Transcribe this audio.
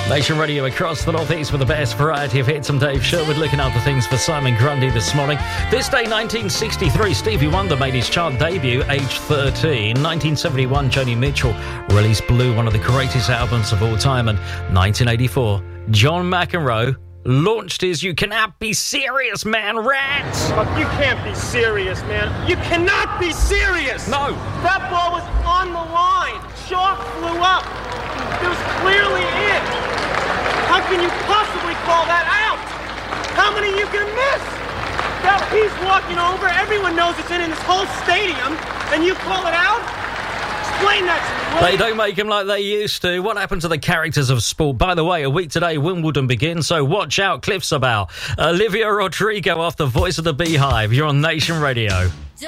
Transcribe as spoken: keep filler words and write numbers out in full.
Nation Radio across the northeast with the best variety of hits. I'm Dave Sherwood, looking out for things for Simon Grundy this morning. This day, nineteen sixty-three, Stevie Wonder made his chart debut, age thirteen. nineteen seventy-one, Joni Mitchell released Blue, one of the greatest albums of all time. And nineteen eighty-four, John McEnroe launched his You Cannot Be Serious, Man rant. Look, you can't be serious, man. You cannot be serious. No. That ball was on the line. Chalk flew up. It was clearly in. How can you possibly call that out? How many you can miss? That he's walking over. Everyone knows it's in in this whole stadium, and you call it out? Explain that to me. They don't make them like they used to. What happened to the characters of sport? By the way, a week today, Wimbledon begins, so watch out, Cliffs about. Olivia Rodrigo off the Voice of the Beehive. You're on Nation Radio.